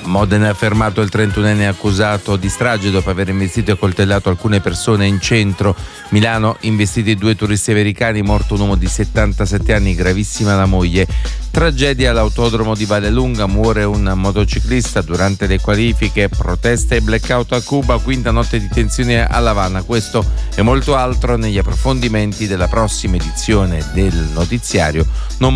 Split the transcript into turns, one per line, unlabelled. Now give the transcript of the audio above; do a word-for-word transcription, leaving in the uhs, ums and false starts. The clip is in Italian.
Modena ha fermato il trentunenne accusato di strage dopo aver investito e coltellato alcune persone in centro. Milano, investiti due turisti americani, morto un uomo di settantasette anni, gravissima la moglie. Tragedia all'autodromo di Vallelunga, muore un motociclista durante le qualifiche. Proteste e blackout a Cuba, quinta notte di tensione a La Habana. Questo e molto altro negli approfondimenti della prossima edizione del notiziario Non